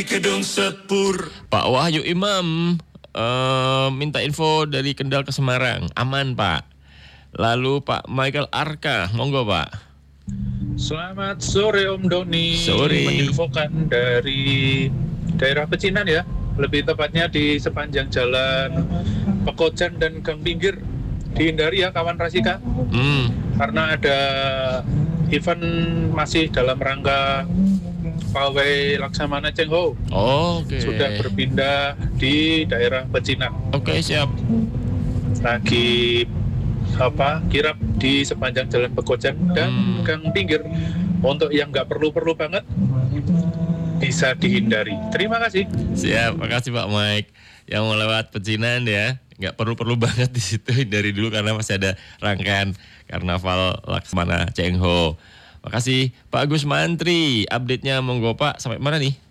di Kedung Sepur. Pak Wahyu Imam minta info dari Kendal ke Semarang. Aman, Pak. Lalu Pak Michael Arka, monggo, Pak. Selamat sore Om Doni. Sore. Menginfokan dari daerah Pecinan ya, lebih tepatnya di sepanjang jalan Pekojan dan Gang Pinggir. Dihindari ya kawan Rasika, karena ada event masih dalam rangka pawai Laksamana Cengho. Oke. Sudah berpindah di daerah Pecinan. Oke, siap. Lagi kirap di sepanjang jalan Pekojan dan Gang Pinggir. Untuk yang nggak perlu-perlu banget bisa dihindari. Terima kasih. Siap, makasih Pak Mike. Yang mau lewat Pecinan ya, nggak perlu banget di situ, hindari dulu karena masih ada rangkaian Karnaval Laksamana Cengho. Makasih Pak Agus Mantri, update-nya monggo Pak, sampai mana nih?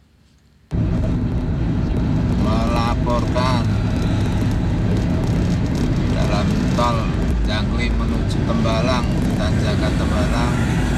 Melaporkan dalam tol Jangkli menuju Tembalang, Tanjakan Tembalang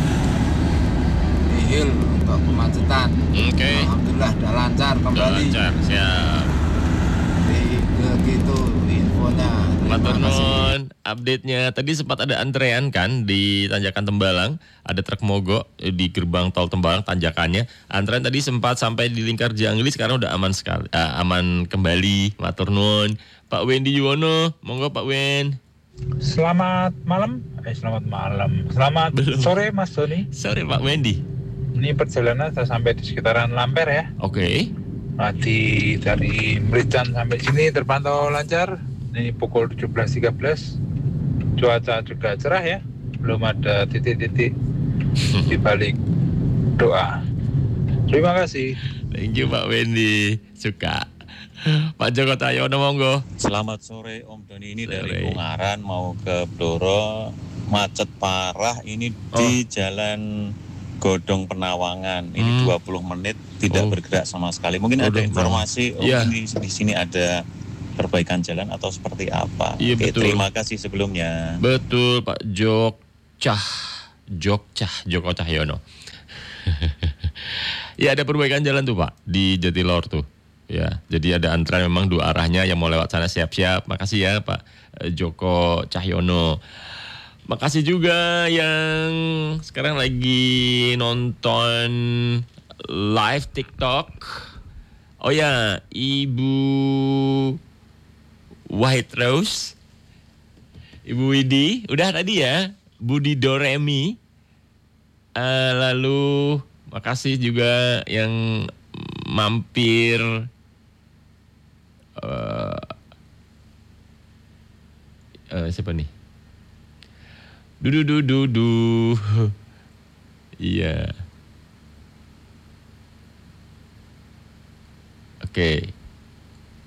nihil untuk kemacetan. Oke. Alhamdulillah sudah lancar kembali. Lancar, siap. Begitu infonya. Matur nuwun, update-nya. Tadi sempat ada antrean kan di Tanjakan Tembalang, ada truk mogok di gerbang tol Tembalang tanjakannya. Antrean tadi sempat sampai di Lingkar Jangli, sekarang udah aman sekali, aman kembali. Matur nuwun. Pak Wendy Yuwono, monggo Pak Wen. Selamat malam. Selamat sore Mas Doni. Sore Pak Wendy. Ini perjalanan sudah sampai di sekitaran Lamper ya. Oke. Dari Merican sampai sini terpantau lancar. Ini pukul 17.13. Cuaca juga cerah ya. Belum ada titik-titik di balik doa. Terima kasih. Thank you Pak Wendy. Suka. Pak Joko Tayono monggo. Selamat sore Om Doni, ini Sore. dari Ungaran mau ke Blora, macet parah ini di Jalan Godong Penawangan. Ini 20 menit tidak bergerak sama sekali. Mungkin ada informasi ini di sini ada perbaikan jalan atau seperti apa. Iya, Oke, betul. terima kasih sebelumnya. Betul Pak Joko Cahyono. Ya ada perbaikan jalan tuh Pak di Jatilor tuh. Ya, jadi ada antrean memang dua arahnya, yang mau lewat sana siap-siap. Makasih ya Pak Joko Cahyono. Makasih juga yang sekarang lagi nonton live TikTok. Oh ya, Ibu White Rose, Ibu Widi, udah tadi ya, Budi Doremi. Lalu makasih juga yang mampir siapa nih? Dudu. Iya. Oke.